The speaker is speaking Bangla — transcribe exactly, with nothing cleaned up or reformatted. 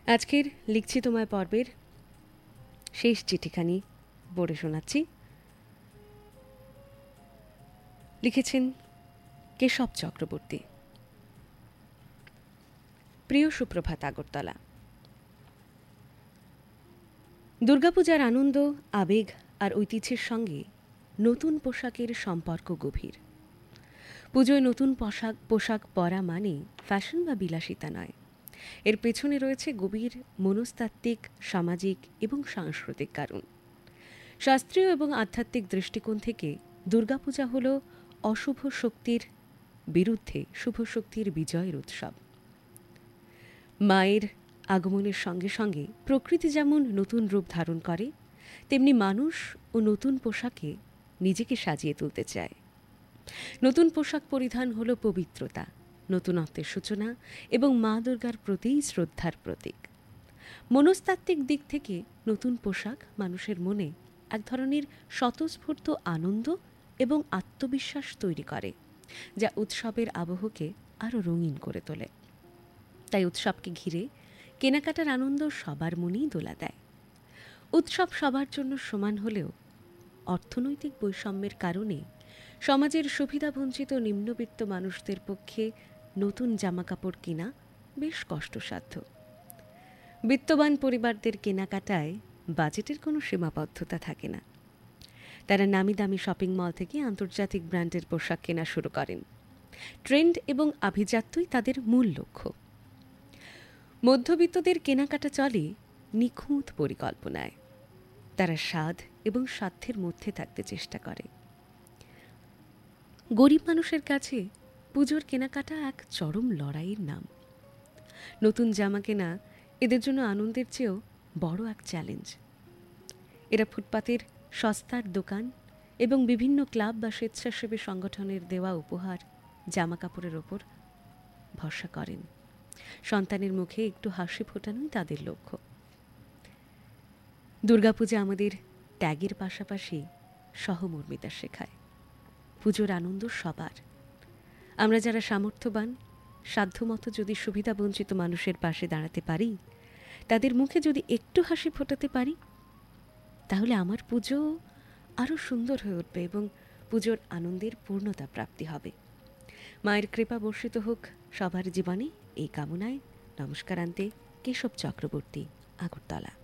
আজকের লিখছি তোমায় পর্বের শেষ চিঠিখানি পড়ে শোনাচ্ছি। লিখেছেন কেশব চক্রবর্তী। প্রিয় সুপ্রভাত আগরতলা। দুর্গাপূজার আনন্দ, আবেগ আর ঐতিহ্যের সঙ্গে নতুন পোশাকের সম্পর্ক গভীর। পুজোয় নতুন পোশাক পোশাক পরা মানে ফ্যাশন বা বিলাসিতা নয়, এর পেছনে রয়েছে গভীর মনস্তাত্ত্বিক, সামাজিক এবং সাংস্কৃতিক কারণ। শাস্ত্রীয় এবং আধ্যাত্মিক দৃষ্টিকোণ থেকে দুর্গাপূজা হল অশুভ শক্তির বিরুদ্ধে শুভ শক্তির বিজয়ের উৎসব। মায়ের আগমনের সঙ্গে সঙ্গে প্রকৃতি যেমন নতুন রূপ ধারণ করে, তেমনি মানুষ ও নতুন পোশাকে নিজেকে সাজিয়ে তুলতে চায়। নতুন পোশাক পরিধান হল পবিত্রতা, নতুনত্বের সূচনা এবং মা দুর্গার প্রতি শ্রদ্ধার প্রতীক। মনস্তাত্ত্বিক দিক থেকে নতুন পোশাক মানুষের মনে এক ধরনের স্বতঃস্ফূর্ত আনন্দ এবং আত্মবিশ্বাস তৈরি করে, যা উৎসবের আবহকে আরও রঙিন করে তোলে। তাই উৎসবকে ঘিরে কেনাকাটার আনন্দ সবার মনেই দোলা দেয়। উৎসব সবার জন্য সমান হলেও অর্থনৈতিক বৈষম্যের কারণে সমাজের সুবিধাবঞ্চিত নিম্নবিত্ত মানুষদের পক্ষে নতুন জামাকাপড় কেনা বেশ কষ্টসাধ্য। বিত্তবান পরিবারদের কেনাকাটায় বাজেটের কোনো সীমাবদ্ধতা থাকে না। তারা নামি দামি শপিং মল থেকে আন্তর্জাতিক ব্র্যান্ডের পোশাক কেনা শুরু করেন। ট্রেন্ড এবং আভিজাত্যই তাদের মূল লক্ষ্য। মধ্যবিত্তদের কেনাকাটা চলে নিখুঁত পরিকল্পনায়। তারা স্বাদ এবং সাধ্যের মধ্যে থাকতে চেষ্টা করে। গরিব মানুষের কাছে পুজোর কেনাকাটা এক চরম লড়াইয়ের নাম। নতুন জামা কেনা এদের জন্য আনন্দের চেয়েও বড় এক চ্যালেঞ্জ। এরা ফুটপাতের সস্তার দোকান এবং বিভিন্ন ক্লাব বা স্বেচ্ছাসেবী সংগঠনের দেওয়া উপহার, জামা কাপড়ের ওপর ভরসা করেন। সন্তানের মুখে একটু হাসি ফোটানোই তাদের লক্ষ্য। দুর্গাপূজা আমাদের ত্যাগের পাশাপাশি সহমর্মিতা শেখায়। পুজোর আনন্দ সবার। আমরা যারা সামর্থ্যবান, সাধ্যমতো যদি সুবিধাবঞ্চিত মানুষের পাশে দাঁড়াতে পারি, তাদের মুখে যদি একটু হাসি ফোটাতে পারি, তাহলে আমার পুজো আরও সুন্দর হয়ে উঠবে এবং পুজোর আনন্দের পূর্ণতা প্রাপ্তি হবে। মায়ের কৃপা বর্ষিত হোক সবার জীবনে, এই কামনায় নমস্কারান্তে কেশব চক্রবর্তী, আগরতলা।